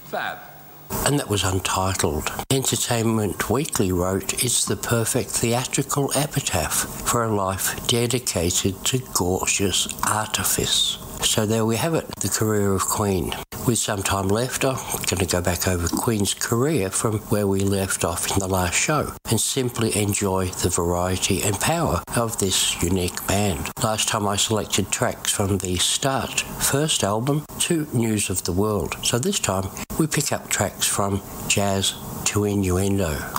Fab. And that was untitled. Entertainment Weekly wrote, "It's the perfect theatrical epitaph for a life dedicated to gorgeous artifice." So there we have it, the career of Queen. With some time left, I'm going to go back over Queen's career from where we left off in the last show and simply enjoy the variety and power of this unique band. Last time I selected tracks from the Start first album to News of the World. So this time we pick up tracks from Jazz to Innuendo.